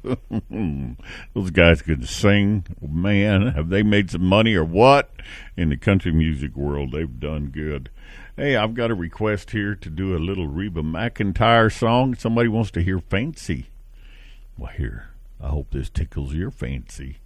Those guys could sing. Man, have they made some money or what? In the country music world, they've done good. Hey, I've got a request here to do a little Reba McEntire song. Somebody wants to hear Fancy. Well, here, I hope this tickles your fancy.